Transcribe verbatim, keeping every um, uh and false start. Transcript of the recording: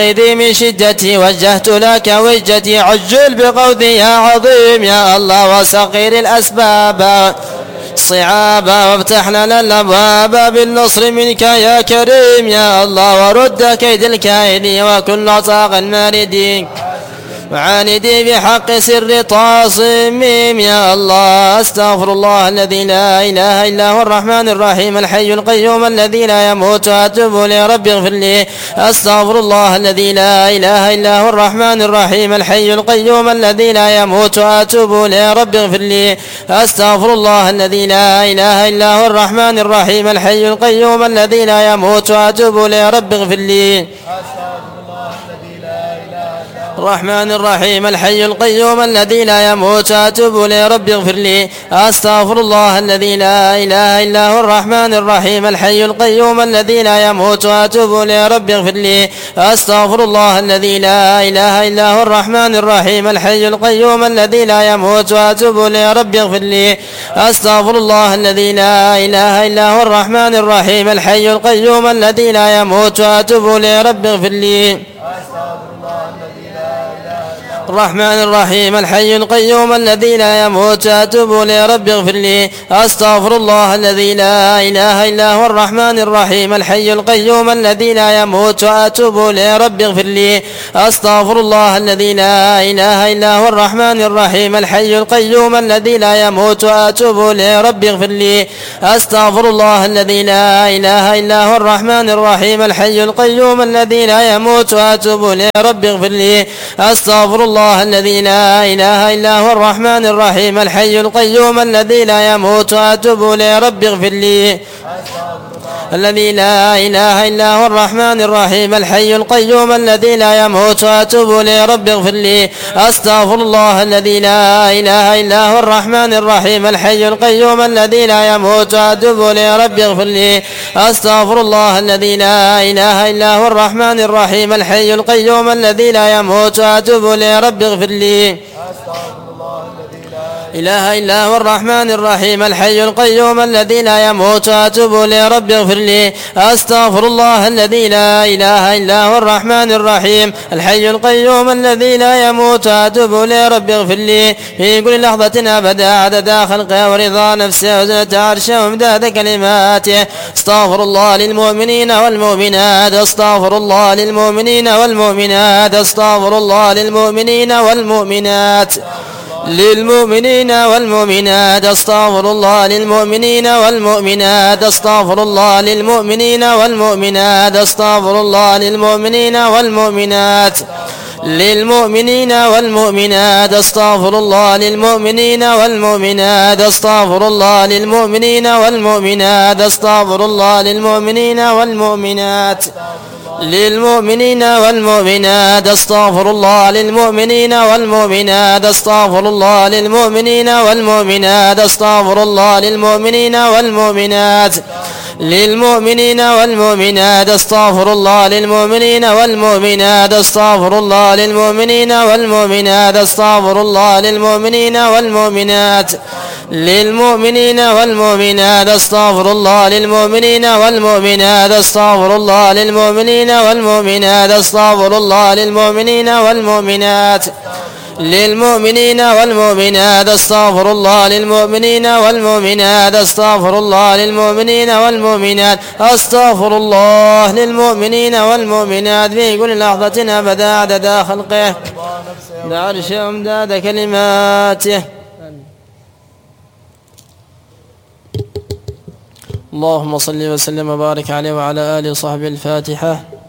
إذي من شدتي وجهت لك وجتي عجل بقوذي يا عظيم يا الله وسقير الأسباب صعابا وافتح لنا الأبواب بالنصر منك يا كريم يا الله ورد كيد الكائدين وكل طاق الماردين وعاندي بحق سر طاصميم يا الله. استغفر الله الذي لا إله إلا هو الرحمن الرحيم الحي القيوم الذي لا يموت وأتوب إليه رب اغفر لي. استغفر الله الذي لا إله إلا هو الرحمن الرحيم الحي القيوم الذي لا يموت وأتوب إليه رب اغفر لي. استغفر الله الذي لا إله إلا هو الرحمن الرحيم الحي القيوم الذي لا يموت وأتوب إليه رب اغفر لي. الرحمن الرحيم الحي القيوم الذي لا يموت أتوب إليه رب اغفر لي. أستغفر الله الذي لا إله إلا هو الرحمن الرحيم الحي القيوم الذي لا يموت أتوب إليه رب اغفر لي. أستغفر الله الذي لا إله إلا هو الرحمن الرحيم الحي القيوم الذي لا يموت أتوب إليه رب اغفر لي. أستغفر الله الذي لا إله إلا هو الرحمن الرحيم الحي القيوم الذي لا يموت أتوب إليه رب اغفر لي. الرحمن الرحيم الحي القيوم الذي لا يموت أتوب إليه رب اغفر لي. أستغفر الله الذي لا إله إلا هو الرحمن الرحيم الحي القيوم الذي لا يموت وأتوب إليه رب اغفر لي. أستغفر الله الذي لا إله إلا هو الرحمن الرحيم الحي القيوم الذي لا يموت وأتوب إليه رب اغفر لي. أستغفر الله الذي لا إله إلا هو الرحمن الرحيم الحي القيوم الذي لا يموت وأتوب إليه رب اغفر لي. أستغفر الله الذي لا إله إلا هو الرحمن الرحيم الحي القيوم الذي لا يموت وأتوب إليه رب اغفر لي. الذي لا إله إلا هو الرحمن الرحيم الحي القيوم الذي لا يموت وأتوب إليه رب اغفر لي. أستغفر الله الذي لا إله إلا هو الرحمن الرحيم الحي القيوم الذي لا يموت وأتوب إليه رب اغفر لي. أستغفر الله الذي لا إله إلا هو الرحمن الرحيم الحي القيوم الذي لا يموت وأتوب إليه رب اغفر لي. إله إلا هو الرحمن الرحيم الحي القيوم الذي لا يموت وأتوب إليه رب اغفر لي. أستغفر الله الذي لا إله إلا هو الرحمن الرحيم الحي القيوم الذي لا يموت وأتوب إليه رب اغفر لي. في كل لحظة أبدا عدد خلقه ورضا نفسه وزنة عرشه ومداد كلماته. استغفر الله للمؤمنين والمؤمنات. استغفر الله للمؤمنين والمؤمنات. استغفر الله للمؤمنين والمؤمنات للمؤمنين والمؤمنات. استغفر الله للمؤمنين والمؤمنات. استغفر الله للمؤمنين والمؤمنات. استغفر الله للمؤمنين والمؤمنات للمؤمنين والمؤمنات. استغفر الله للمؤمنين والمؤمنات. استغفر الله للمؤمنين والمؤمنات. استغفر الله للمؤمنين والمؤمنات للمؤمنين والمؤمنات. استغفر الله للمؤمنين والمؤمنات. استغفر الله للمؤمنين والمؤمنات. استغفر الله للمؤمنين والمؤمنات للمؤمنين والمؤمنات. استغفر الله للمؤمنين والمؤمنات. استغفر الله للمؤمنين والمؤمنات. استغفر الله للمؤمنين والمؤمنات للمؤمنين والمؤمنات. استغفر الله للمؤمنين والمؤمنات. استغفر الله للمؤمنين والمؤمنات. استغفر الله للمؤمنين والمؤمنات للمؤمنين والمؤمنات. استغفر الله للمؤمنين والمؤمنات. استغفر الله للمؤمنين والمؤمنات. استغفر الله للمؤمنين والمؤمنات في كل لحظة أبدا عدد خلقه بعرشه ومداد كلماته. اللهم صل وسلم وبارك عليه وعلى آله وصحبه. الفاتحة.